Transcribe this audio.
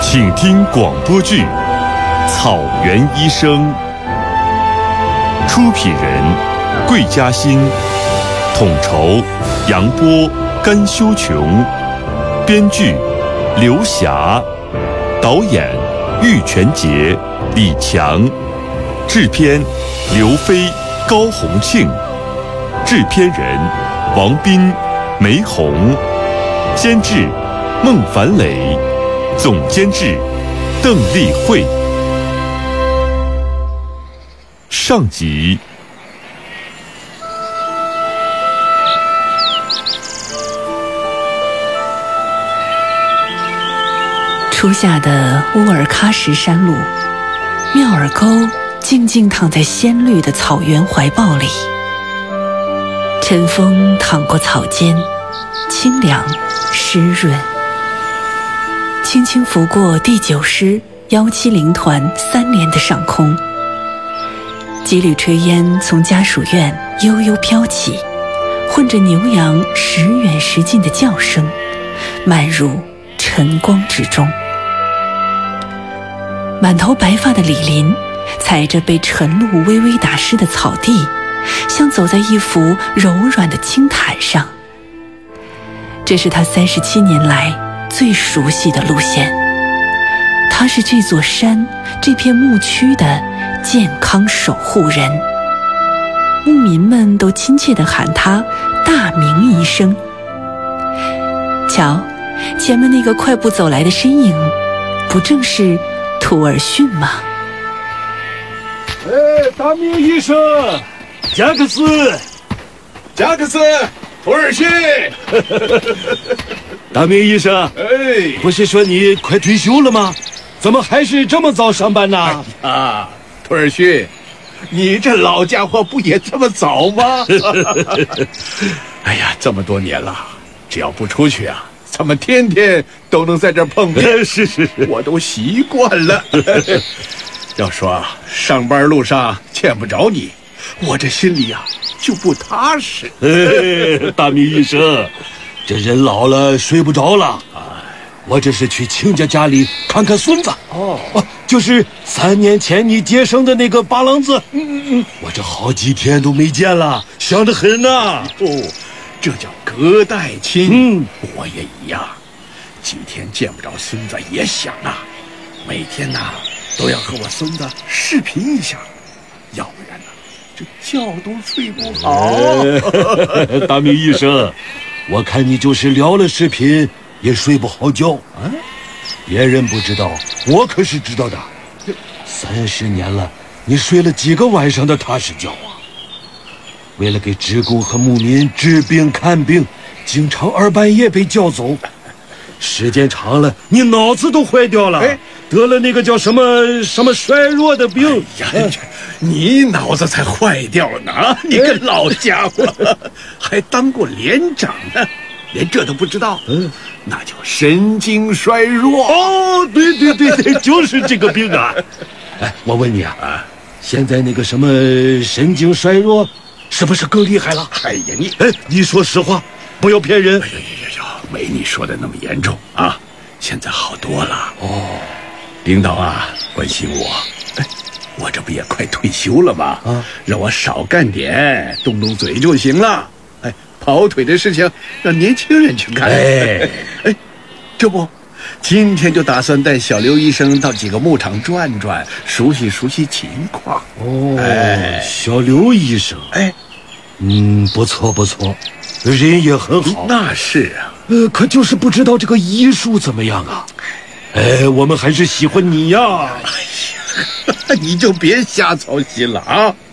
请听广播剧《草原医生》，出品人桂嘉欣，统筹杨波、甘修琼，编剧刘霞，导演玉泉杰、李强，制片刘飞、高洪庆，制片人王斌、梅红，监制孟凡磊，总监制邓丽慧。上集。 初夏的乌尔喀什山路，妙尔沟静静躺在鲜绿的草原怀抱里，晨风淌过草间，清凉湿润，轻轻拂过第9师170团3连的上空，几缕炊烟从家属院悠悠飘起，混着牛羊时远时近的叫声，漫入晨光之中。满头白发的李林踩着被晨露微微打湿的草地，像走在一幅柔软的青毯上。这是他37年来最熟悉的路线，他是这座山、这片牧区的健康守护人。牧民们都亲切地喊他大明医生。瞧，前面那个快步走来的身影，不正是图尔逊吗？ 大明医生，贾克斯，图尔逊。大明医生，不是说你快退休了吗？怎么还是这么早上班呢？ 图尔逊，你这老家伙不也这么早吗？哎呀，这么多年了，只要不出去啊，咱们天天都能在这儿碰面。 是， 我都习惯了。要说上班路上见不着你，我这心里啊就不踏实。 大明医生，这人老了睡不着了。我这是去亲家家里看看孙子。就是3年前你接生的那个八郎子。我这好几天都没见了，想得很呐。 这叫隔代亲。我也一样，几天见不着孙子也想啊，每天呐都要和我孙子视频一下，要不然呢这觉都睡不好。 大明医生，我看你就是聊了视频也睡不好觉。别人不知道，我可是知道的。30年了，你睡了几个晚上的踏实觉啊？为了给职工和牧民治病看病，经常2半夜被叫走，时间长了，你脑子都坏掉了，得了那个叫什么衰弱的病。 你脑子才坏掉呢！你个老家伙，还当过连长呢，连这都不知道？那叫神经衰弱。 对，就是这个病啊。我问你啊，现在那个什么神经衰弱是不是更厉害了？你说实话，不要骗人。 没你说的那么严重啊，现在好多了。领导啊关心我，我这不也快退休了吗？让我少干点，动动嘴就行了。跑腿的事情让年轻人去干。这不，今天就打算带小刘医生到几个牧场转转，熟悉熟悉情况。 小刘医生，不错，人也很好。 那是啊， 可就是不知道这个医术怎么样啊？我们还是喜欢你呀。 你就别瞎操心了啊。